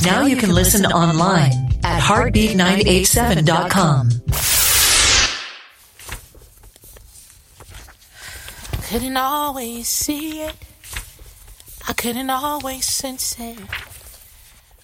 Now you can listen online at heartbeat987.com. Couldn't always see it. I couldn't always sense it.